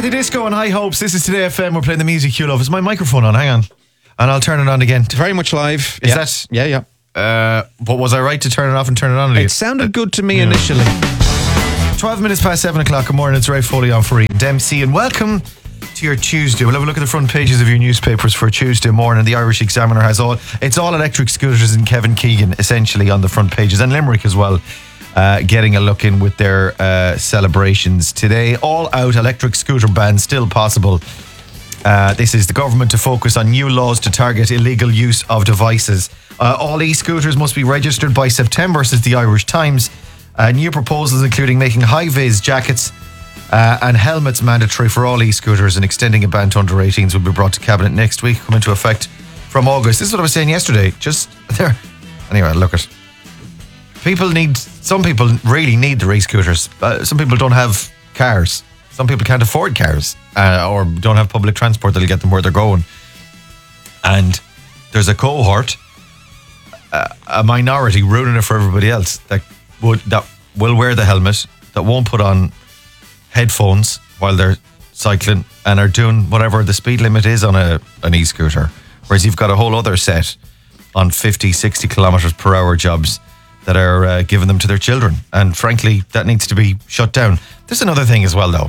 at the Disco on High Hopes. This is Today FM. We're playing the music you love. Is my microphone on? Hang on. And I'll turn it on again. Very much live. Is that? Yeah. But was I right to turn it off and turn it on again? It sounded good to me initially. 12 minutes past 7 o'clock in the morning. It's Ray Foley on for Ian Dempsey. And welcome to your Tuesday. We'll have a look at the front pages of your newspapers for Tuesday morning. The Irish Examiner has all electric scooters and Kevin Keegan essentially on the front pages, and Limerick as well, getting a look in with their celebrations today. All out electric scooter ban still possible. This is the government to focus on new laws to target illegal use of devices. All e-scooters must be registered by September, says the Irish Times. New proposals including making high-vis jackets and helmets mandatory for all e-scooters, and extending a ban to under 18s will be brought to Cabinet next week, come into effect from August. This is what I was saying yesterday. Just there. Anyway, look at. Some people really need the e-scooters. Some people don't have cars. Some people can't afford cars or don't have public transport that'll get them where they're going. And there's a cohort, a minority ruining it for everybody else that will wear the helmet, that won't put on headphones while they're cycling and are doing whatever the speed limit is on an e-scooter. Whereas you've got a whole other set on 50, 60 kilometres per hour jobs that are giving them to their children. And frankly, that needs to be shut down. There's another thing as well, though.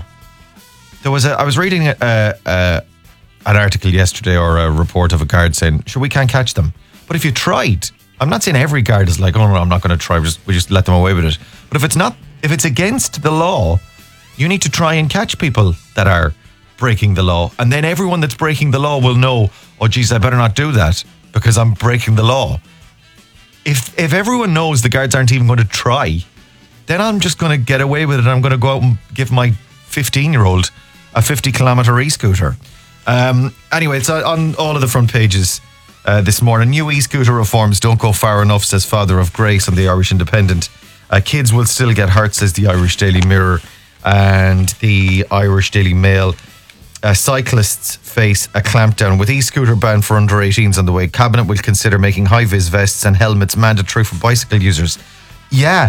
I was reading an article yesterday, or a report of a guard saying, sure, we can't catch them. But if you tried, I'm not saying every guard is like, oh no, I'm not going to try, we just let them away with it. But if it's against the law, you need to try and catch people that are breaking the law. And then everyone that's breaking the law will know, oh geez, I better not do that because I'm breaking the law. If everyone knows the guards aren't even going to try, then I'm just going to get away with it. I'm going to go out and give my 15-year-old a 50-kilometre e-scooter. Anyway, it's on all of the front pages this morning. New e-scooter reforms don't go far enough, says Father of Grace on the Irish Independent. Kids will still get hurt, says the Irish Daily Mirror and the Irish Daily Mail. Cyclists face a clampdown with e-scooter ban for under 18s on the way. Cabinet will consider making high-vis vests and helmets mandatory for bicycle users. Yeah,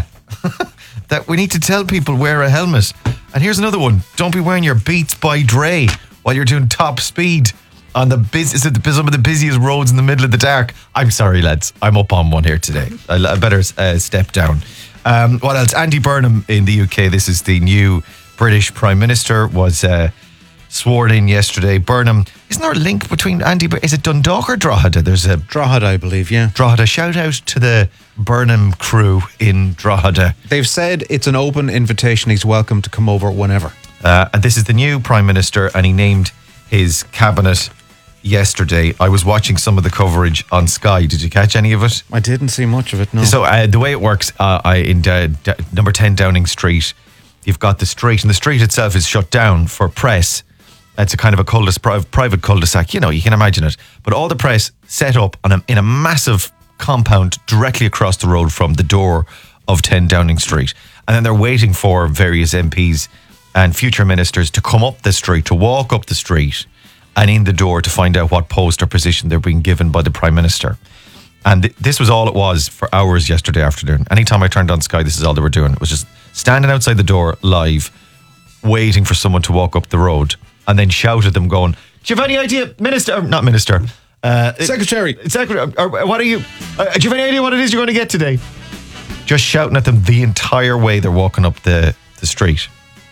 that we need to tell people wear a helmet. And here's another one. Don't be wearing your Beats by Dre while you're doing top speed on some of the busiest roads in the middle of the dark. I'm sorry, lads. I'm up on one here today. I better step down. What else? Andy Burnham in the UK. This is the new British Prime Minister, was sworn in yesterday. Burnham, isn't there a link between Andy? Is it Dundalk or Drogheda? There's a Drogheda, I believe, yeah. Drogheda. Shout out to the Burnham crew in Drogheda. They've said it's an open invitation. He's welcome to come over whenever. And this is the new Prime Minister, and he named his cabinet yesterday. I was watching some of the coverage on Sky. Did you catch any of it? I didn't see much of it, no. So the way it works, in number 10 Downing Street, you've got the street, and the street itself is shut down for press. It's a kind of a private cul-de-sac. You know, you can imagine it. But all the press set up in a massive compound directly across the road from the door of 10 Downing Street. And then they're waiting for various MPs and future ministers to come up the street, to walk up the street and in the door to find out what post or position they're being given by the Prime Minister. And this was all it was for hours yesterday afternoon. Anytime I turned on Sky, this is all they were doing. It was just standing outside the door live, waiting for someone to walk up the road, and then shout at them going, do you have any idea, Minister, not Minister, Secretary, or what are you, do you have any idea what it is you're going to get today? Just shouting at them the entire way they're walking up the street.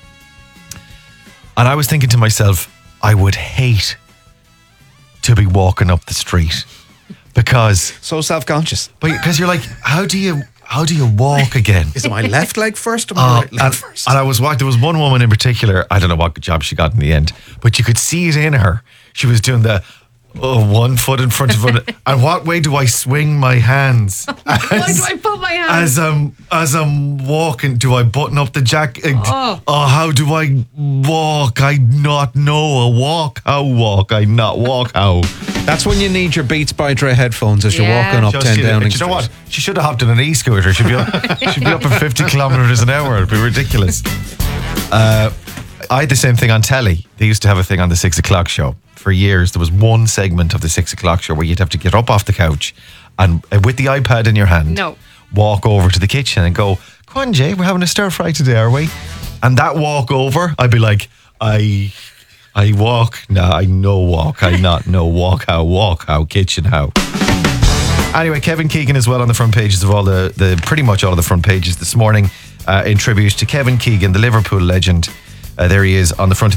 And I was thinking to myself, I would hate to be walking up the street because so self-conscious. Because you're like, how do you walk again? Is it my left leg first or my right leg first? And I was walking. There was one woman in particular. I don't know what job she got in the end, but you could see it in her. She was doing the 1 foot in front of it. And what way do I swing my hands? Why do I put my hands? As I'm walking, do I button up the jacket? How do I walk? I not know a walk. How walk? I not walk how. That's when you need your Beats by Dre headphones as you're walking up 10 Downing Street. You know what? She should have hopped in an e-scooter. She'd be up at 50 kilometres an hour. It'd be ridiculous. I had the same thing on telly. They used to have a thing on the 6 o'clock show. For years, there was one segment of the 6 o'clock show where you'd have to get up off the couch and with the iPad in your hand, walk over to the kitchen and go, come on, Jay, we're having a stir fry today, are we? And that walk over, I'd be like, I I walk. No, I know walk. I not know walk how, kitchen how. Anyway, Kevin Keegan as well on the front pages of all the pretty much all of the front pages this morning in tribute to Kevin Keegan, the Liverpool legend. There he is on the front